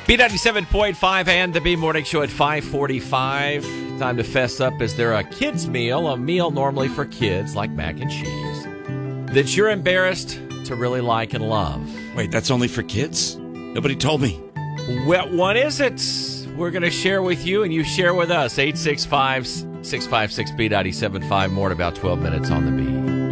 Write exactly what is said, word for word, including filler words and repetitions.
B ninety-seven point five and the B Morning Show at five forty-five. Time to fess up. Is there a kid's meal, a meal normally for kids like mac and cheese, that you're embarrassed to really like and love? Wait, that's only for kids? Nobody told me. Well, what is it? We're going to share with you, and you share with us. eight six five, six five six, B nine seven five. More in about twelve minutes on the B.